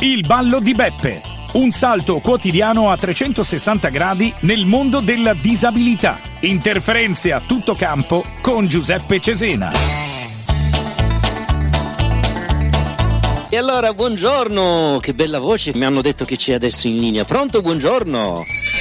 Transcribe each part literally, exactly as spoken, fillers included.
Il ballo di Beppe, un salto quotidiano a trecentosessanta gradi nel mondo della disabilità. Interferenze a tutto campo con Giuseppe Cesena. E allora, buongiorno, che bella voce, mi hanno detto che c'è adesso in linea. Pronto, buongiorno?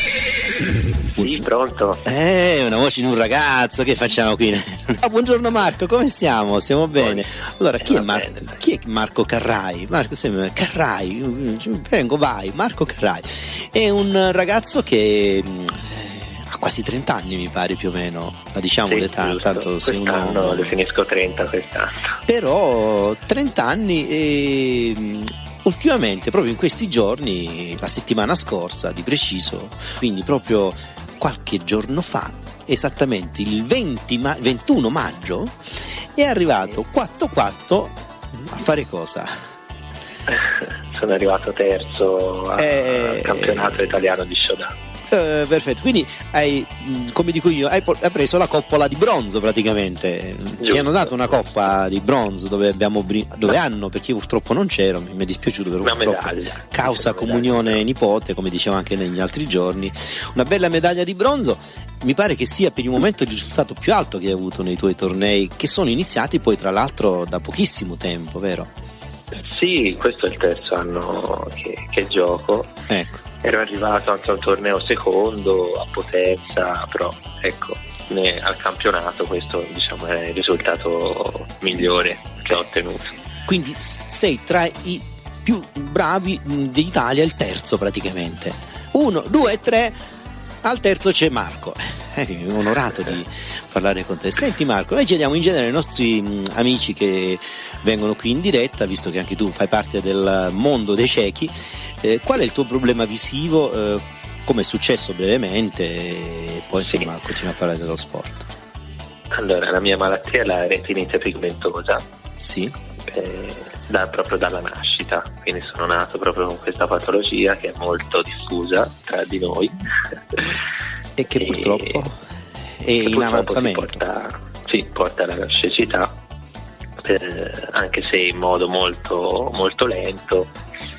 Sì, pronto. Eh, una voce di un ragazzo, che facciamo qui? Ah, buongiorno Marco, come stiamo? Stiamo bene? Allora, chi è, Mar- chi è Marco Carrai? Marco sembra Carrai, vengo, vai, Marco Carrai. È un ragazzo che ha quasi trenta anni, mi pare, più o meno, la diciamo sì, l'età, giusto. tanto sei quest'anno uno... le finisco trenta quest'anno. Però trenta anni e... ultimamente, proprio in questi giorni, la settimana scorsa di preciso, quindi proprio qualche giorno fa, esattamente il venti ma- ventuno maggio, è arrivato quattro quattro a fare cosa? Sono arrivato terzo al eh, campionato italiano di showdown. Uh, perfetto, quindi hai, come dico io, hai, hai preso la coppola di bronzo praticamente. Giusto. Ti hanno dato una coppa di bronzo dove abbiamo dove hanno, perché io purtroppo non c'ero, mi è dispiaciuto per una purtroppo medaglia, causa una comunione medaglia. Nipote, come dicevo anche negli altri giorni, una bella medaglia di bronzo. Mi pare che sia per il momento il risultato più alto che hai avuto nei tuoi tornei, che sono iniziati poi tra l'altro da pochissimo tempo, vero? Sì, questo è il terzo anno che, che gioco. Ecco. Ero arrivato anche a un torneo secondo a Potenza, però ecco, ne, al campionato questo diciamo è il risultato migliore che ho ottenuto. Quindi sei tra i più bravi d'Italia, il terzo praticamente. Uno, due, tre, al terzo c'è Marco. Eh, onorato di parlare con te. Senti Marco, noi chiediamo in genere ai nostri mh, amici che vengono qui in diretta, visto che anche tu fai parte del mondo dei ciechi, eh, qual è il tuo problema visivo, eh, come è successo brevemente, e poi insomma sì. Continua a parlare dello sport. Allora, la mia malattia è la retinite pigmentosa. Sì. Eh, da, proprio dalla nascita, quindi sono nato proprio con questa patologia che è molto diffusa tra di noi. E che purtroppo è in avanzamento. Porta, sì, porta alla cecità, eh, anche se in modo molto, molto lento,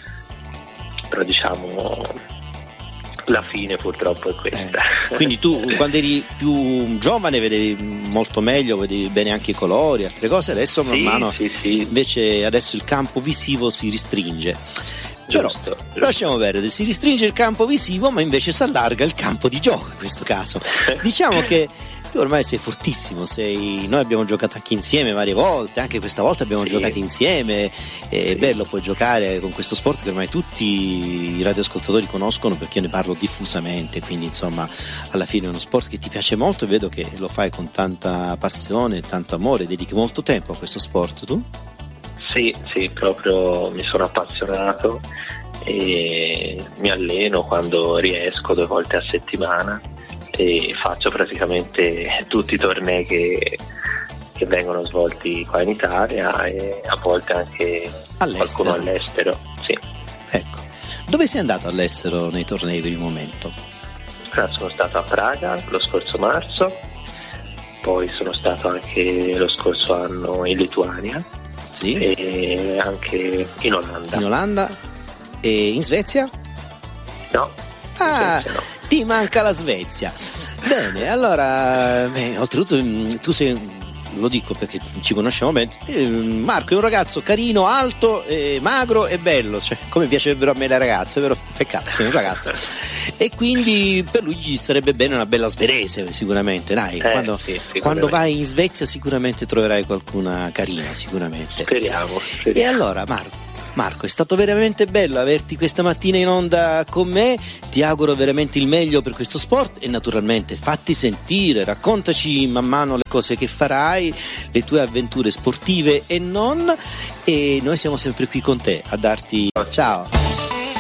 però diciamo la fine purtroppo è questa. Eh, quindi tu quando eri più giovane vedevi molto meglio, vedevi bene anche i colori, altre cose, adesso man sì, mano sì, sì. Invece adesso il campo visivo si ristringe. Però giusto, giusto. Lasciamo perdere, si restringe il campo visivo ma invece si allarga il campo di gioco in questo caso. Diciamo che tu ormai sei fortissimo, sei... noi abbiamo giocato anche insieme varie volte, anche questa volta abbiamo sì. giocato insieme, è sì. bello poi giocare con questo sport che ormai tutti i radioascoltatori conoscono perché ne parlo diffusamente, quindi insomma alla fine è uno sport che ti piace molto e vedo che lo fai con tanta passione, tanto amore, dedichi molto tempo a questo sport tu? Sì, sì, proprio mi sono appassionato e mi alleno quando riesco due volte a settimana e faccio praticamente tutti i tornei che, che vengono svolti qua in Italia e a volte anche all'estero. Qualcuno all'estero. Sì. Ecco, dove sei andato all'estero nei tornei per il momento? Allora, sono stato a Praga lo scorso marzo, poi sono stato anche lo scorso anno in Lituania. Sì. E anche in Olanda. In Olanda e in Svezia? No. Ah, Svezia no. Ti manca la Svezia. Bene, allora, beh, oltretutto tu sei, lo dico perché ci conosciamo bene, eh, Marco è un ragazzo carino, alto, eh, magro e bello, cioè come piacerebbero a me le ragazze, però peccato, sei un ragazzo. E quindi per lui ci sarebbe bene una bella svedese sicuramente, dai, eh, quando, sì, quando vai in Svezia sicuramente troverai qualcuna carina, sicuramente. Speriamo, speriamo. E allora Marco, Marco, è stato veramente bello averti questa mattina in onda con me, ti auguro veramente il meglio per questo sport e naturalmente fatti sentire, raccontaci man mano le cose che farai, le tue avventure sportive e non, e noi siamo sempre qui con te a darti ciao.